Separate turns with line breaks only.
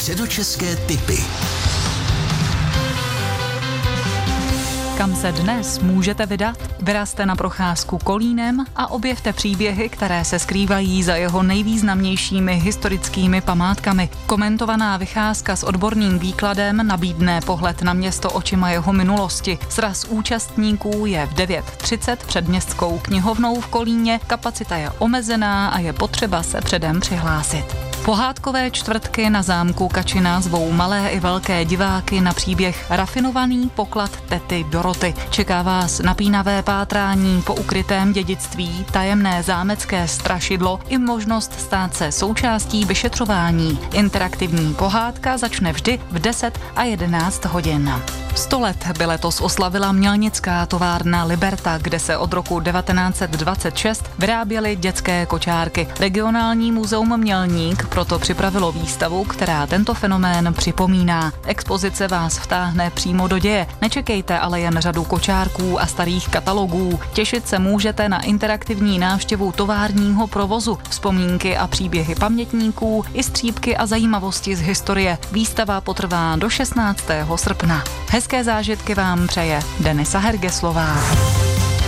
Středočeské tipy.
Kam se dnes můžete vydat? Vyrazte na procházku Kolínem a objevte příběhy, které se skrývají za jeho nejvýznamnějšími historickými památkami. Komentovaná vycházka s odborným výkladem nabídne pohled na město očima jeho minulosti. Sraz účastníků je v 9:30 před městskou knihovnou v Kolíně, kapacita je omezená a je potřeba se předem přihlásit. Pohádkové čtvrtky na zámku Kačina zvou malé i velké diváky na příběh Rafinovaný poklad tety Doroty. Čeká vás napínavé pátrání po ukrytém dědictví, tajemné zámecké strašidlo i možnost stát se součástí vyšetřování. Interaktivní pohádka začne vždy v 10 a 11 hodin. 100 let by letos oslavila mělnická továrna Liberta, kde se od roku 1926 vyráběly dětské kočárky. Regionální muzeum Mělník proto připravilo výstavu, která tento fenomén připomíná. Expozice vás vtáhne přímo do děje. Nečekejte ale jen řadu kočárků a starých katalogů. Těšit se můžete na interaktivní návštěvu továrního provozu, vzpomínky a příběhy pamětníků, i střípky a zajímavosti z historie. Výstava potrvá do 16. srpna. Hezké zážitky vám přeje Denisa Hergeslová.